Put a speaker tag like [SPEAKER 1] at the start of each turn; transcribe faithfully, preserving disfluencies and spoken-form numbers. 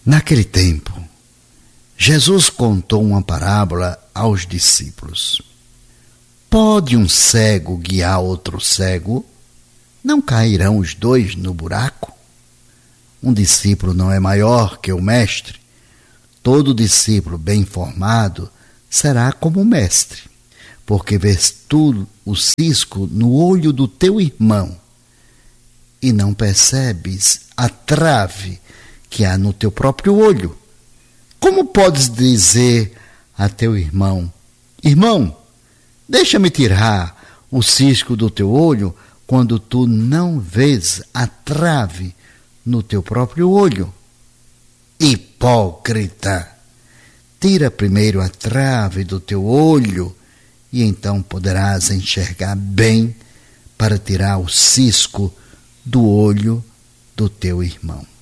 [SPEAKER 1] Naquele tempo, Jesus contou uma parábola aos discípulos. Pode um cego guiar outro cego? Não cairão os dois no buraco? Um discípulo não é maior que o mestre. Todo discípulo bem formado será como o mestre. Porque vês tu o cisco no olho do teu irmão e não percebes a trave que há no teu próprio olho. Como podes dizer a teu irmão: irmão, deixa-me tirar o cisco do teu olho, quando tu não vês a trave no teu próprio olho? Hipócrita! Tira primeiro a trave do teu olho, e então poderás enxergar bem para tirar o cisco do olho do teu irmão.